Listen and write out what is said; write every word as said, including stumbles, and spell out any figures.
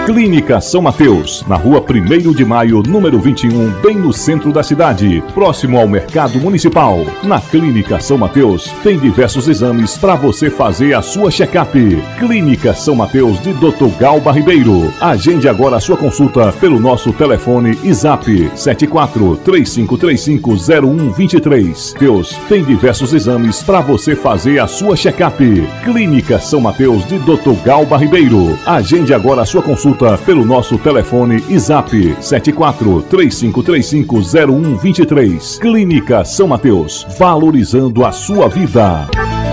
Clínica São Mateus, na rua primeiro de maio, número vinte e um, bem no centro da cidade, próximo ao Mercado Municipal. Na Clínica São Mateus, tem diversos exames para você fazer a sua check-up. Clínica São Mateus de doutor Galba Ribeiro. Agende agora a sua consulta pelo nosso telefone e zap sete quatro três cinco três cinco zero um dois três. Deus tem diversos exames para você fazer a sua check-up. Clínica São Mateus de doutor Galba Ribeiro. Agende agora a sua consulta pelo nosso telefone e zap sete quatro três cinco três cinco zero um dois três. Clínica São Mateus, valorizando a sua vida.